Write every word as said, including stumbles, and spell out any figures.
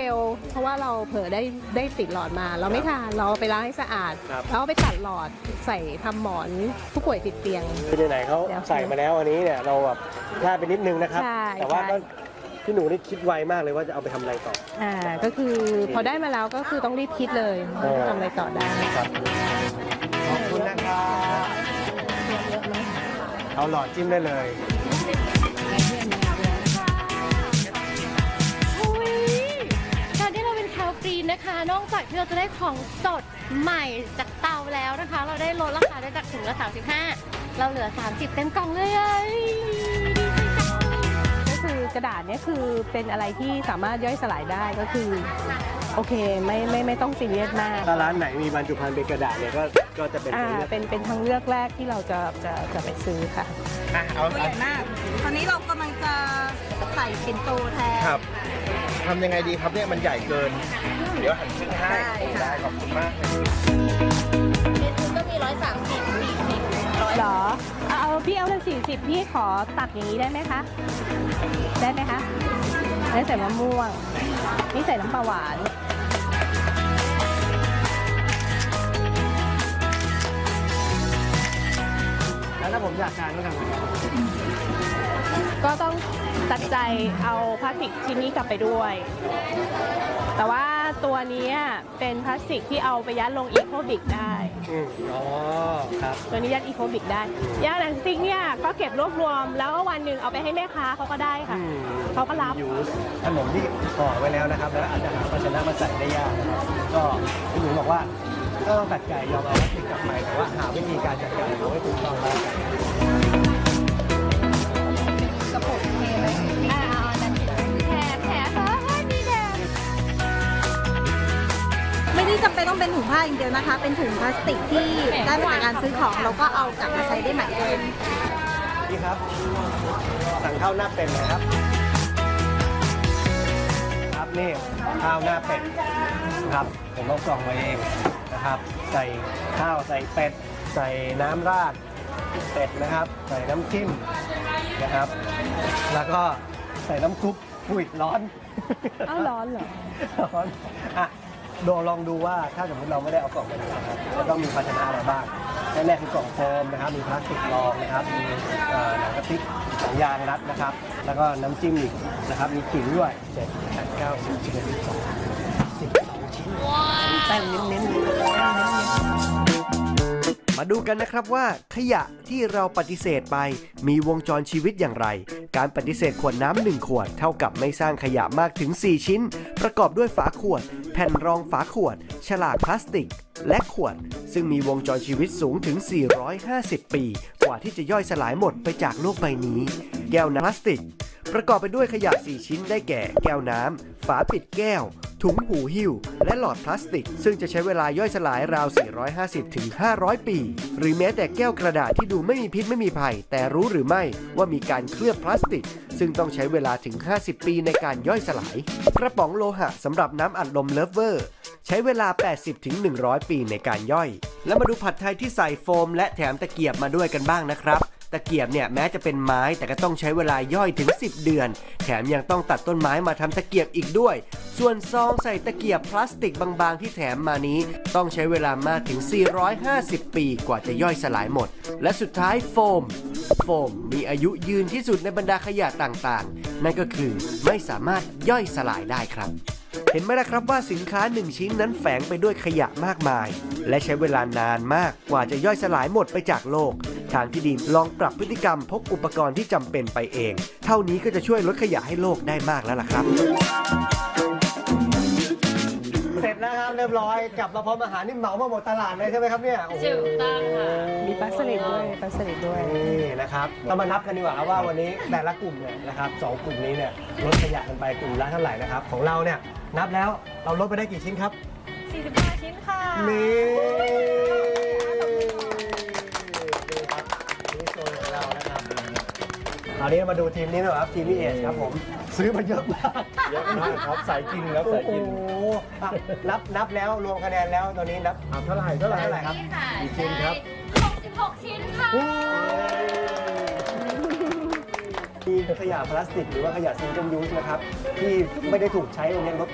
ร็วเพราะว่าเราเผลอได้ได้ติดหลอดมาเราไม่ทานเราไปล้างให้สะอาดแล้วไปตัดหลอดใส่ทำหมอนผู้ป่วยติดเตียงคือไหนๆเขาใส่มาแล้วอันนี้เนี่ยเราแบบพลาดไปนิดนึงนะครับแต่ว่าก็พี่หนูนี่คิดไวมากเลยว่าจะเอาไปทำอะไรต่ออ่าก็คือพอได้มาแล้วก็คือต้องรีบคิดเลยทำอะไรต่อได้ครับขอบคุณนะครับเอาหลอดจิ้มได้เลยการที่เราเป็นชาวกรีนนะคะนอกจากที่เราจะได้ของสดใหม่จากเตาแล้วนะคะเราได้ลดราคาได้จากถุงละสามสิบห้าเราเหลือสามสิบเต็มกล่องเลยก็คือกระดาษเนี่ยคือเป็นอะไรที่สามารถย่อยสลายได้ก็คือโอเคไม่ไม่ไม่ต้องซีเรียสมากถ้าร้านไหนมีบรรจุภัณฑ์เป็นกระดาษเนี่ยก็ก็จะเป็นอ่าเป็นเป็นทางเลือกแรกที่เราจะจะจะไปซื้อค่ะอ่ะเอาตัวใหญ่มากตอนนี้เรากำลังจะใส่ปิ่นโตแทนครับทำยังไงดีครับเนี่ยมันใหญ่เกินเดี๋ยวหั่นชิ้นให้ได้ขอบคุณมากเมนูก็มีร้อยสามสิบสี่สิบร้อยหรอเอาพี่เอาทั้งสี่สิบพี่ขอตักอย่างนี้ได้ไหมคะได้ไหมคะได้ใส่มะม่วงนี่ใส่น้ำปลาหวานแล้วถ้าผมอยากทานก็ทำไงก็ต้องตัดใจเอาพลาสติกชิ้นนี้กลับไปด้วยแต่ว่าตัวนี้เป็นพลาสติกที่เอาไปยัดลงอีโคบิกได้อ๋อครับตัวนี้ยัดอีโคบิกได้ยาหนังสติ๊กเนี่ยก็เก็บรวบรวมแล้ววันหนึ่งเอาไปให้แม่ค้าเขาก็ได้ค่ะเขาก็รับยูสขนมที่ห่อไว้แล้วนะครับแล้วอาจจะหาภาชนะมาใส่ได้ยากนะครับก็พี่หนูบอกว่าก็ต้องตัดใจยอมเอาพลาสติกกลับไปแต่ว่าหาวิธีการจัดการเอาไว้ถูกต้องแล้วกระปุกเทไหมอ่าเอาอันนั้นแถมแถมเฮ้ยมีแถมไม่ได้จำเป็นต้องเป็นถุงผ้าอย่างเดียวนะคะเป็นถุงพลาสติกที่ได้มาจากการซื้อของเราก็เอากลับมาใช้ได้ใหม่เลยนี่ครับสั่งข้าวหน้าเป็ดนะครับครับนี่ข้าวหน้าเป็ดครับผมเอากล่องมาเองนะครับใส่ข้าวใส่เป็ดใส่น้ำราดเป็ดนะครับใส่น้ำจิ้มนะครับแล้วก็ใส่น้ำซุปอุ้ยร้อนอ้าวร้อนเหรอร้อนอ่ะลองลองดูว่าถ้าสมมติเราไม่ได้เอากล่องมานะครับจะต้องมีภาชนะอะไรบ้างแรกๆคือกล่องโฟมนะครับมีพลาสติกรองนะครับมีหนังกระติกสัญญาณรัดนะครับแล้วก็น้ำจิ้มอีกนะครับมีขิงด้วยเจ็ดแปดเก้าสิบสิบเอ็ดสิบสองสิบสองชิ้นแป้งเน้นๆมาดูกันนะครับว่าขยะที่เราปฏิเสธไปมีวงจรชีวิตอย่างไรการปฏิเสธขวดน้ำหนึ่งขวดเท่ากับไม่สร้างขยะมากถึงสี่ชิ้นประกอบด้วยฝาขวดแผ่นรองฝาขวดฉลากพลาสติกและขวดซึ่งมีวงจรชีวิตสูงถึงสี่ร้อยห้าสิบปีกว่าที่จะย่อยสลายหมดไปจากโลกใบนี้แก้วน้ำพลาสติกประกอบไปด้วยขยะสี่ชิ้นได้แก่แก้วน้ำฝาปิดแก้วถุงหูหิ้วและหลอดพลาสติกซึ่งจะใช้เวลาย่อยสลายราวสี่ร้อยห้าสิบถึงห้าร้อยปีหรือแม้แต่แก้วกระดาษที่ดูไม่มีพิษไม่มีภัยแต่รู้หรือไม่ว่ามีการเคลือบพลาสติกซึ่งต้องใช้เวลาถึงห้าสิบปีในการย่อยสลายกระป๋องโลหะสำหรับน้ำอัดลมเลิฟเวอร์ใช้เวลา แปดสิบถึงหนึ่งร้อย ปีในการย่อยแล้วมาดูผัดไทยที่ใส่โฟมและแถมตะเกียบมาด้วยกันบ้างนะครับตะเกียบเนี่ยแม้จะเป็นไม้แต่ก็ต้องใช้เวลาย่อยถึงสิบเดือนแถมยังต้องตัดต้นไม้มาทำตะเกียบอีกด้วยส่วนซองใส่ตะเกียบพลาสติกบางๆที่แถมมานี้ต้องใช้เวลามากถึงสี่ร้อยห้าสิบปีกว่าจะย่อยสลายหมดและสุดท้ายโฟมโฟมมีอายุยืนที่สุดในบรรดาขยะต่างๆนั่นก็คือไม่สามารถย่อยสลายได้ครับเห็นไหมล่ะครับว่าสินค้าหนึ่งชิ้นนั้นแฝงไปด้วยขยะมากมายและใช้เวลานานมากกว่าจะย่อยสลายหมดไปจากโลกทางที่ดีลองปรับพฤติกรรมพกอุปกรณ์ที่จำเป็นไปเองเท่านี้ก็จะช่วยลดขยะให้โลกได้มากแล้วล่ะครับเสร็จแล้วครับเรียบร้อยกลับมาพร้อมอาหารนี่เหมามาหมดตลาดเลยใช่ไหมครับเนี่ยถูกต้องค่ะมีปลาสลิดด้วยปลาสลิดด้วยนี่นะครับเรามานับกันดีกว่าว่าวันนี้แต่ละกลุ่มเนี่ยนะครับสองกลุ่มนี้เนี่ยลดขยะกันไปกลุ่มละเท่าไหร่นะครับของเราเนี่ยนับแล้วเราลดไปได้กี่ชิ้นครับสี่สิบห้าชิ้นค่ะนี่คราวนี้มาดูทีมนี้หน่อยครับทีมพี่เอชครับผมซื้อมาเยอะมากเยอะมากครับสายกินแล้วสายกินโอ้โหนับนับแล้วรวมคะแนนแล้วตอนนี้นับเท่าไหร่เท่าไหร่เท่าไหร่ครับกี่ชิ้นครับหกสิบหกชิ้นค่ะมีขยะพลาสติกหรือว่าขยะซิงเกิลยูสนะครับที่ไม่ได้ถูกใช้ตรงนี้ลด